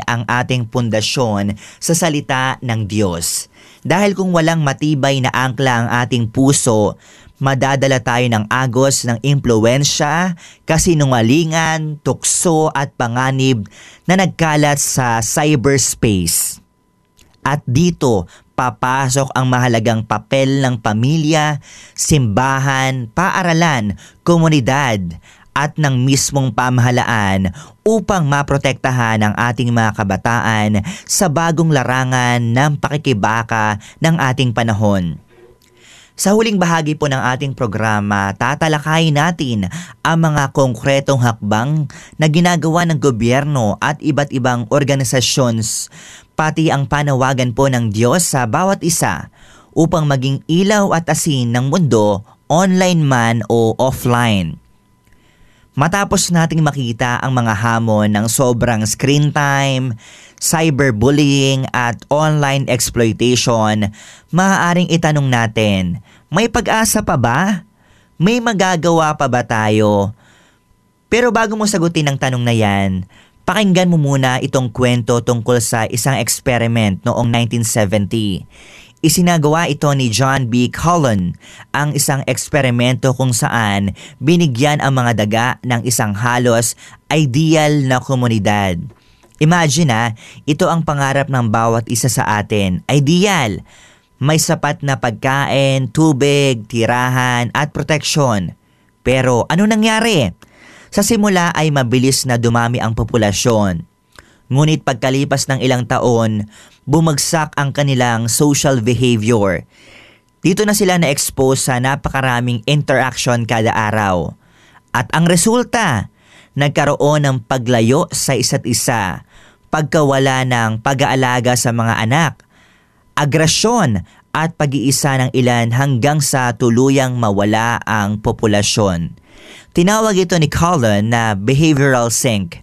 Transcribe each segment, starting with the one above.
ang ating pundasyon sa salita ng Diyos. Dahil kung walang matibay na angkla ang ating puso, madadala tayo ng agos ng impluwensya, kasinungalingan, tukso at panganib na nagkalat sa cyberspace. At dito, papasok ang mahalagang papel ng pamilya, simbahan, paaralan, komunidad at ng mismong pamahalaan upang maprotektahan ang ating mga kabataan sa bagong larangan ng pakikibaka ng ating panahon. Sa huling bahagi po ng ating programa, tatalakayin natin ang mga konkretong hakbang na ginagawa ng gobyerno at iba't ibang organisasyon, pati ang panawagan po ng Diyos sa bawat isa upang maging ilaw at asin ng mundo, online man o offline. Matapos nating makita ang mga hamon ng sobrang screen time, cyberbullying at online exploitation, maaaring itanong natin, may pag-asa pa ba? May magagawa pa ba tayo? Pero bago mo sagutin ang tanong na yan, pakinggan mo muna itong kwento tungkol sa isang experiment noong 1970. Isinagawa ito ni John B. Cullen, ang isang eksperimento kung saan binigyan ang mga daga ng isang halos ideal na komunidad. Imagine ito ang pangarap ng bawat isa sa atin. Ideal, may sapat na pagkain, tubig, tirahan at proteksyon. Pero ano nangyari? Sa simula ay mabilis na dumami ang populasyon. Ngunit pagkalipas ng ilang taon, bumagsak ang kanilang social behavior. Dito na sila na-expose sa napakaraming interaction kada araw. At ang resulta, nagkaroon ng paglayo sa isa't isa, pagkawala ng pag-aalaga sa mga anak, agresyon at pag-iisa ng ilan hanggang sa tuluyang mawala ang populasyon. Tinawag ito ni Cullen na behavioral sink,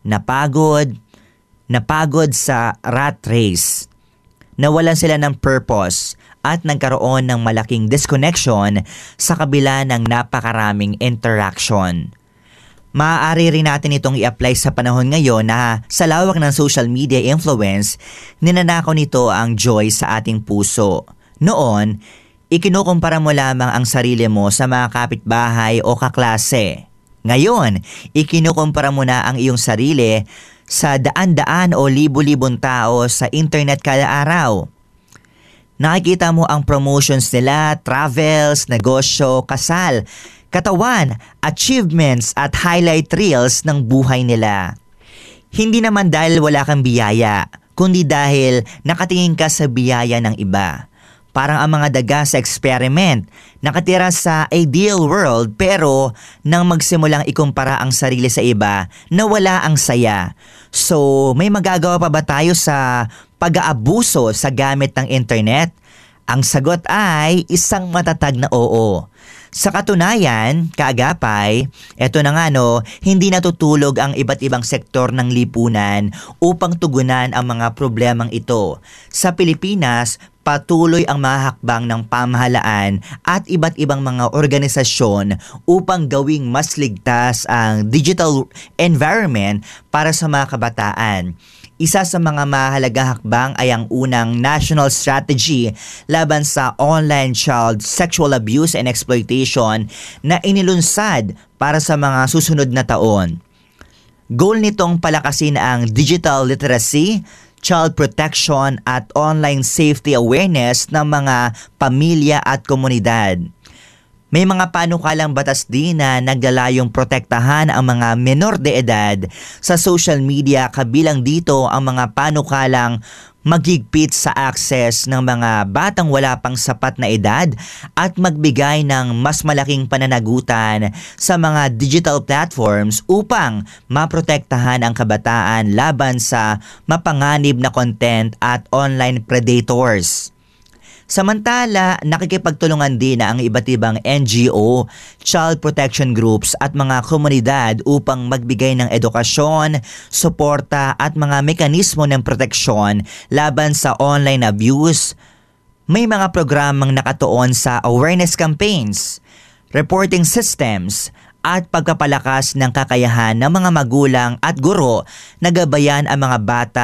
napagod sa rat race. Nawalan sila ng purpose at nagkaroon ng malaking disconnection sa kabila ng napakaraming interaction. Maaari rin natin itong i-apply sa panahon ngayon na sa lawak ng social media influence, ninanakaw nito ang joy sa ating puso. Noon, ikinukumpara mo lamang ang sarili mo sa mga kapitbahay o kaklase. Ngayon, ikinukumpara mo na ang iyong sarili sa daan-daan o libu-libong tao sa internet kada araw. Nakikita mo ang promotions nila, travels, negosyo, kasal, katawan, achievements at highlight reels ng buhay nila. Hindi naman dahil wala kang biyaya, kundi dahil nakatingin ka sa biyaya ng iba. Parang ang mga daga sa experiment, nakatira sa ideal world pero nang magsimulang ikumpara ang sarili sa iba, nawala ang saya. So, may magagawa pa ba tayo sa pag-aabuso sa gamit ng internet? Ang sagot ay isang matatag na oo. Sa katunayan, kaagapay, eto na nga hindi natutulog ang iba't ibang sektor ng lipunan upang tugunan ang mga problemang ito. Sa Pilipinas, patuloy ang mga hakbang ng pamahalaan at iba't ibang mga organisasyon upang gawing mas ligtas ang digital environment para sa mga kabataan. Isa sa mga mahalagang hakbang ay ang unang national strategy laban sa online child sexual abuse and exploitation na inilunsad para sa mga susunod na taon. Goal nitong palakasin ang digital literacy, child protection at online safety awareness ng mga pamilya at komunidad. May mga panukalang batas din na naglalayong protektahan ang mga menor de edad sa social media, kabilang dito ang mga panukalang maghigpit sa access ng mga batang wala pang sapat na edad at magbigay ng mas malaking pananagutan sa mga digital platforms upang maprotektahan ang kabataan laban sa mapanganib na content at online predators. Samantala, nakikipagtulungan din ang iba't ibang NGO, child protection groups at mga komunidad upang magbigay ng edukasyon, suporta at mga mekanismo ng proteksyon laban sa online abuse. May mga programang nakatuon sa awareness campaigns, reporting systems, at pagpapalakas ng kakayahan ng mga magulang at guro na gabayan ang mga bata